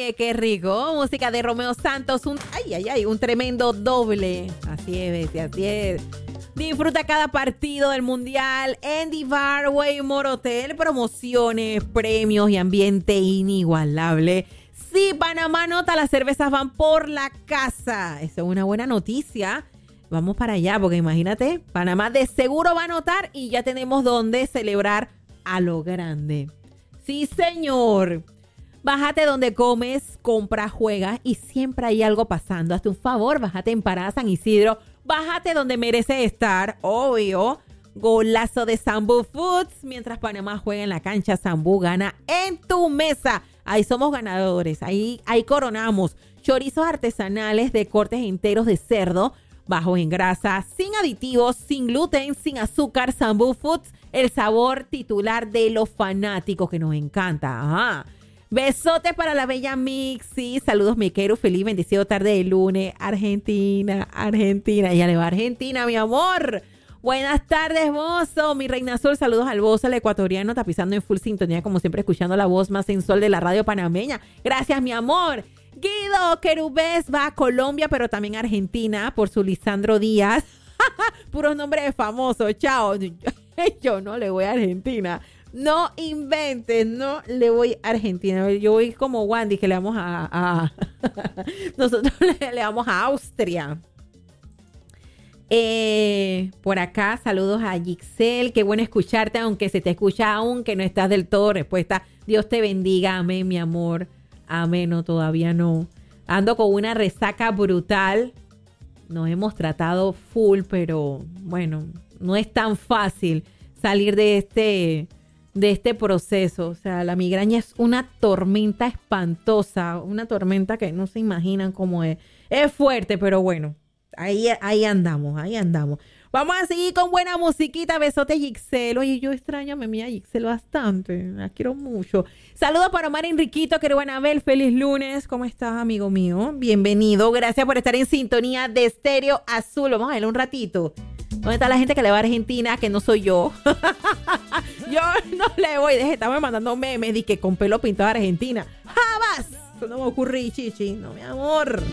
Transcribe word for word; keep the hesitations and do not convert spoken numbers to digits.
Oye, qué rico. Música de Romeo Santos. Un, ay, ay, ay, un tremendo doble. Así es, Bestia, así es. Disfruta cada partido del Mundial en Divar Waymore Hotel. Promociones, premios y ambiente inigualable. Si Panamá nota, las cervezas van por la casa. Eso es una buena noticia. Vamos para allá, porque imagínate, Panamá de seguro va a notar y ya tenemos donde celebrar a lo grande. Sí, señor. Bájate donde comes, compra, juega y siempre hay algo pasando. Hazte un favor, bájate en Parada San Isidro. Bájate donde merece estar, obvio. Golazo de Sambu Foods. Mientras Panamá juega en la cancha, Sambu gana en tu mesa. Ahí somos ganadores, ahí, ahí coronamos. Chorizos artesanales de cortes enteros de cerdo, bajos en grasa, sin aditivos, sin gluten, sin azúcar. Sambu Foods, el sabor titular de los fanáticos que nos encanta. Ajá. Besotes para la bella Mixi. Saludos, Miquero. Feliz, bendecido tarde de lunes. Argentina, Argentina. Ya le va a Argentina, mi amor. Buenas tardes, mozo. Mi reina azul. Saludos al bozo, el ecuatoriano, tapizando en full sintonía, como siempre, escuchando la voz más sensual de la radio panameña. Gracias, mi amor. Guido Querubés va a Colombia, pero también a Argentina, por su Lisandro Díaz. Puros nombres de famosos. Chao. Yo no le voy a Argentina. No inventes, no le voy a Argentina. Yo voy como Wandy, que le vamos a... a nosotros le, le vamos a Austria. Eh, por acá, saludos a Gixel. Qué bueno escucharte, aunque se te escucha aún que no estás del todo respuesta. Dios te bendiga, amén, mi amor. Amén, no, todavía no. Ando con una resaca brutal. Nos hemos tratado full, pero bueno, no es tan fácil salir de este... de este proceso. O sea, la migraña es una tormenta espantosa, una tormenta que no se imaginan cómo es. Es fuerte, pero bueno, ahí, ahí andamos, ahí andamos. Vamos a seguir con buena musiquita. Besote, Gixel. Oye, yo extraño a mi amiga Gixel bastante, la quiero mucho. Saludos para Omar Enriquito, que Anabel, feliz lunes. ¿Cómo estás, amigo mío? Bienvenido, gracias por estar en sintonía de Estéreo Azul. Vamos a ver un ratito. ¿Dónde está la gente que le va a Argentina? Que no soy yo. Yo no le voy. Estamos mandando memes de que con pelo pintado a Argentina. ¡Jamás! Eso no me ocurre, chichi. No, mi amor.